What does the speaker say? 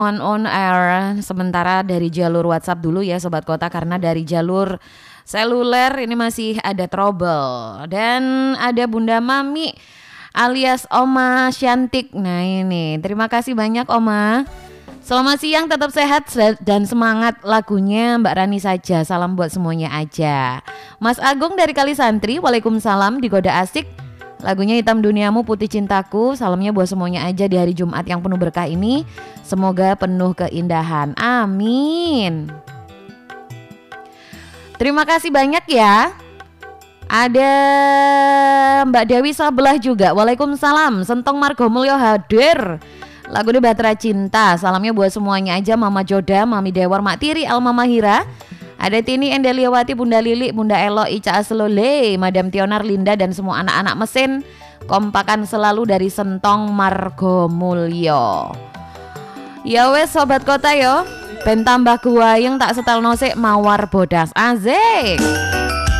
on air sementara dari jalur WhatsApp dulu ya Sobat Kota, karena dari jalur seluler ini masih ada trouble. Dan ada Bunda Mami alias Oma Syantik. Nah ini, terima kasih banyak Oma. Selamat siang, tetap sehat dan semangat. Lagunya Mbak Rani saja, salam buat semuanya aja. Mas Agung dari Kali Santri, waalaikumsalam, digoda asik. Lagunya Hitam Duniamu Putih Cintaku. Salamnya buat semuanya aja di hari Jumat yang penuh berkah ini. Semoga penuh keindahan, amin. Terima kasih banyak ya. Ada Mbak Dewi Sabelah juga, waalaikumsalam. Sentong Margomulyo hadir. Lagunya Batra Cinta. Salamnya buat semuanya aja, Mama Joda, Mami Dewar, Mak Tiri, Alma Mahira. Ada Tini Endeliawati, Bunda Lili, Bunda Elo, Ica Aslole, Madam Tionar, Linda dan semua anak-anak mesin. Kompakan selalu dari Sentong Margomulyo. Ya wes Sobat Kota yo, ben tambah guayeng tak setel nosek mawar bodas. Asik.